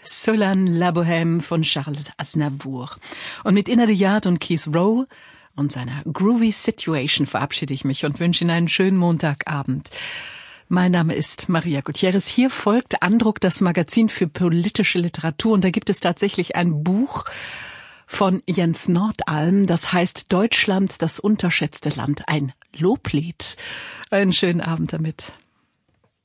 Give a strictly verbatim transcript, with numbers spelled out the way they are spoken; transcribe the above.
Solane La Bohème von Charles Aznavour. Und mit Inna de Yard und Keith Rowe und seiner Groovy Situation verabschiede ich mich und wünsche Ihnen einen schönen Montagabend. Mein Name ist Maria Gutierrez. Hier folgt Andruck, das Magazin für politische Literatur. Und da gibt es tatsächlich ein Buch von Jens Nordalm. Das heißt Deutschland, das unterschätzte Land. Ein Loblied. Einen schönen Abend damit.